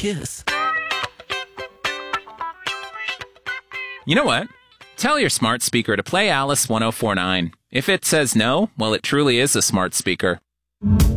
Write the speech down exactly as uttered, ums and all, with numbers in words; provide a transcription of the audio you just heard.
kiss. You know what? Tell your smart speaker to play Alice ten forty-nine. If it says no, well, it truly is a smart speaker.